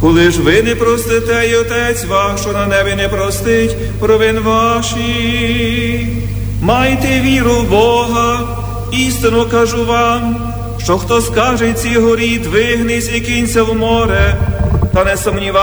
Коли ж ви не простите, й Отець ваш, що на небі, не простить провин ваші. Майте віру в Бога, істинно кажу вам, що хто скаже цій горі, двигнись і кинься в море, та не сумнівайтеся,